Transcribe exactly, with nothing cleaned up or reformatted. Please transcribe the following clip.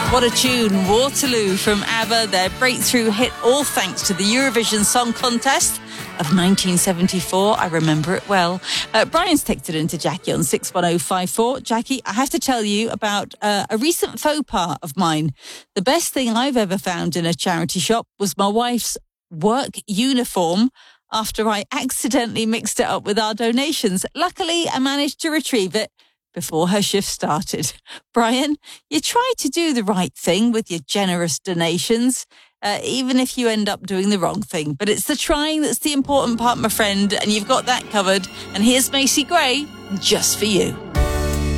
What a tune. Waterloo from ABBA, their breakthrough hit, all thanks to the Eurovision Song Contest of nineteen seventy-four. I remember it well. Uh, Brian's texted into Jackie on six one oh five four. Jackie, I have to tell you about uh, a recent faux pas of mine. The best thing I've ever found in a charity shop was my wife's work uniform after I accidentally mixed it up with our donations. Luckily, I managed to retrieve it before her shift started. Brian, you try to do the right thing with your generous donations, uh, even if you end up doing the wrong thing. But it's the trying that's the important part, my friend, and you've got that covered. And here's Macy Gray, just for you.